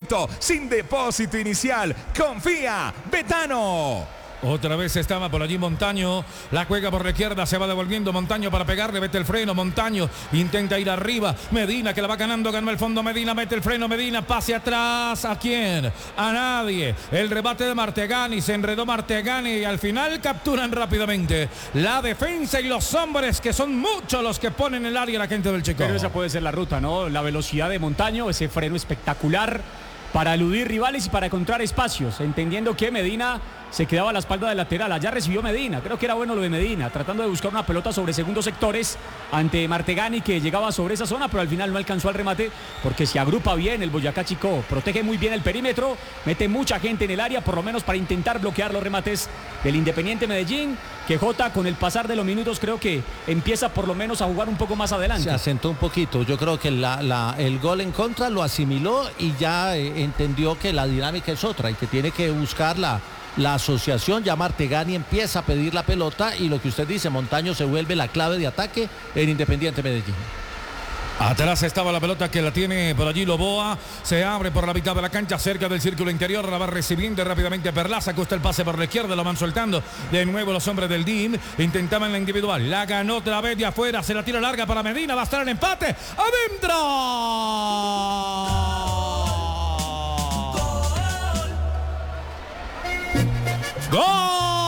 gratuito, sin depósito inicial. Confía, Betano. Otra vez estaba por allí Montaño, la juega por la izquierda, se va devolviendo Montaño para pegarle, mete el freno, Montaño intenta ir arriba, Medina que la va ganando, ganó el fondo Medina, mete el freno Medina, pase atrás, ¿a quién? A nadie, el rebate de Martegani, se enredó Martegani y al final capturan rápidamente la defensa y los hombres que son muchos los que ponen el área la gente del Checo. Pero esa puede ser la ruta, ¿no? La velocidad de Montaño, ese freno espectacular para eludir rivales y para encontrar espacios, entendiendo que Medina se quedaba a la espalda del lateral. Allá recibió Medina, creo que era bueno lo de Medina, tratando de buscar una pelota sobre segundos sectores ante Martegani, que llegaba sobre esa zona, pero al final no alcanzó al remate porque se agrupa bien el Boyacá Chicó, protege muy bien el perímetro, mete mucha gente en el área, por lo menos para intentar bloquear los remates del Independiente Medellín, que Jota con el pasar de los minutos creo que empieza por lo menos a jugar un poco más adelante. Se asentó un poquito, yo creo que el gol en contra lo asimiló y ya entendió que la dinámica es otra y que tiene que buscar la asociación. Ya Martegani empieza a pedir la pelota y lo que usted dice, Montaño se vuelve la clave de ataque en Independiente Medellín. Atrás estaba la pelota que la tiene por allí Loboa. Se abre por la mitad de la cancha, cerca del círculo interior. La va recibiendo rápidamente Perlaza. Cuesta el pase por la izquierda. Lo van soltando de nuevo los hombres del DIM. Intentaban la individual. La ganó otra vez de afuera. Se la tira larga para Medina. Va a estar el empate. ¡Adentro! ¡Gol!